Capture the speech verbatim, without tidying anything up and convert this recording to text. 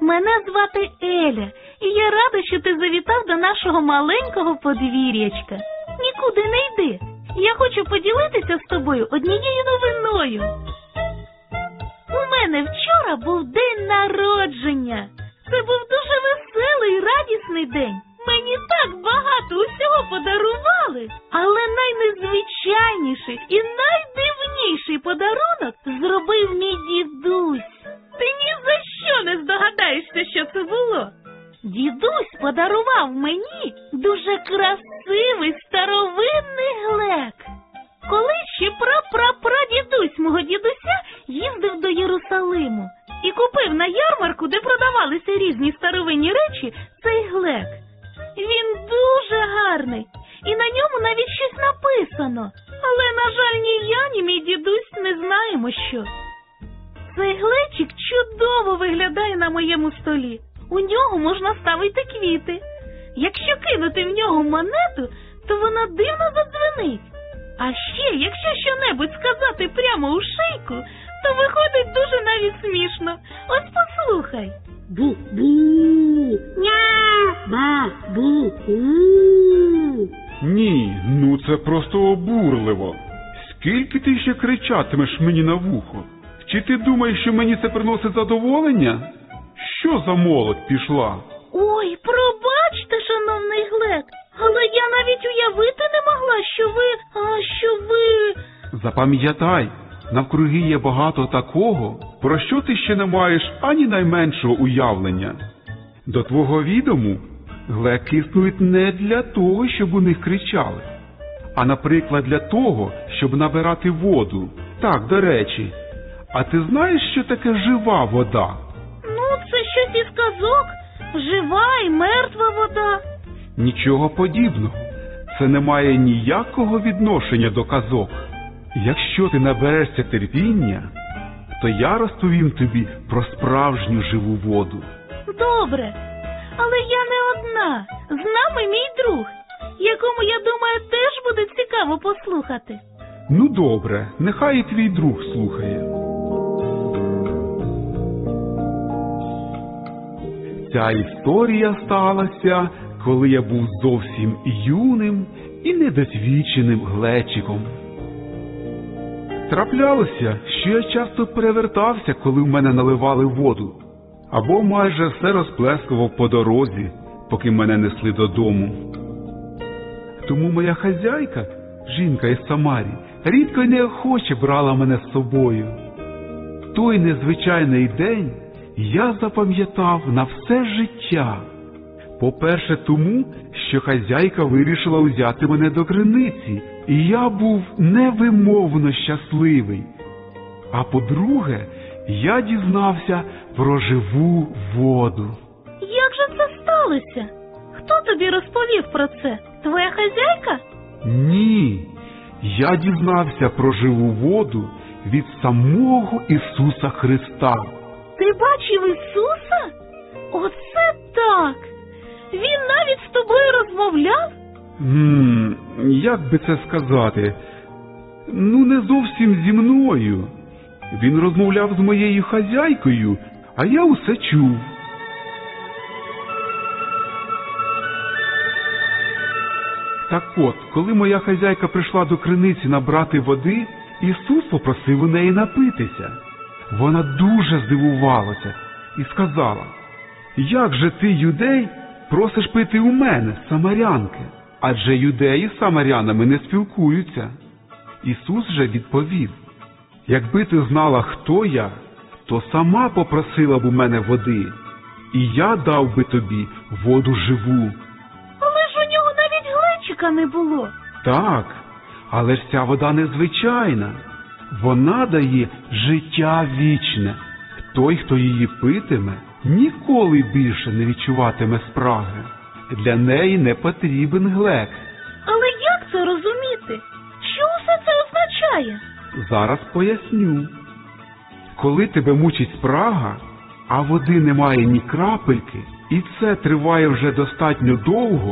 Мене звати Еля, і я рада, що ти завітав до нашого маленького подвір'ячка. Нікуди не йди. Я хочу поділитися з тобою однією новиною. У мене вчора був день народження. Це був дуже веселий, радісний день. Мені так багато усього подарували. Але найнезвичайніший і найдивніший подарунок зробив мій дідусь. Ти ні за що не здогадаєшся, що це було. Дідусь подарував мені дуже красивий старовинний глек. Колись ще пра-пра-прадідусь мого дідуся їздив до Єрусалиму і купив на ярмарку, де продавалися різні старовинні речі, цей глек. Він дуже гарний, і на ньому навіть щось написано. Але, на жаль, ні я, ні мій дідусь не знаємо, що. Цей глечик чудово виглядає на моєму столі. У нього можна ставити квіти. Якщо кинути в нього монету, то вона дивно задзвенить. А ще, якщо що-небудь сказати прямо у шийку, то виходить дуже навіть смішно. Ось послухай. Бу-бу, ня, ба-бу-у. Ні, ну це просто обурливо. Скільки ти ще кричатимеш мені на вухо? Чи ти думаєш, що мені це приносить задоволення? Що за молодь пішла? Ой, пробачте, шановний глек, але я навіть уявити не могла, що ви, а що ви... Запам'ятай, навкруги є багато такого, про що ти ще не маєш ані найменшого уявлення. До твого відому, глеки існують не для того, щоб у них кричали, а, наприклад, для того, щоб набирати воду. Так, до речі, а ти знаєш, що таке жива вода? Ну, це щось із казок. Жива і мертва вода. Нічого подібного. Це не має ніякого відношення до казок. Якщо ти наберешся терпіння, то я розповім тобі про справжню живу воду. Добре, але я не одна. З нами мій друг, якому, я думаю, теж буде цікаво послухати. Ну добре, нехай і твій друг слухає. Ця історія сталася, коли я був зовсім юним і недосвідченим глечиком. Траплялося, що я часто перевертався, коли в мене наливали воду, або майже все розплескував по дорозі, поки мене несли додому. Тому моя хазяйка, жінка із Самарії, рідко й неохоче брала мене з собою. Той незвичайний день я запам'ятав на все життя. По-перше, тому, що хазяйка вирішила взяти мене до криниці, і я був невимовно щасливий. А по-друге, я дізнався про живу воду. Як же це сталося? Хто тобі розповів про це? Твоя хазяйка? Ні, я дізнався про живу воду від самого Ісуса Христа. Ти бачив Ісуса? Оце так! Він навіть з тобою розмовляв? Гм, як би це сказати? Ну, не зовсім зі мною. Він розмовляв з моєю хазяйкою, а я усе чув. Так от, коли моя хазяйка прийшла до криниці набрати води, Ісус попросив у неї напитися. Вона дуже здивувалася і сказала: «Як же ти, юдей, просиш пити у мене, самарянки? Адже юдеї з самарянами не спілкуються». Ісус же відповів: «Якби ти знала, хто я, то сама попросила б у мене води, і я дав би тобі воду живу». Але ж у нього навіть глечика не було. Так, але ж ця вода незвичайна. Вона дає життя вічне. Той, хто її питиме, ніколи більше не відчуватиме спраги. Для неї не потрібен глек. Але як це розуміти? Що усе це означає? Зараз поясню. Коли тебе мучить спрага, а води немає ні крапельки, і це триває вже достатньо довго,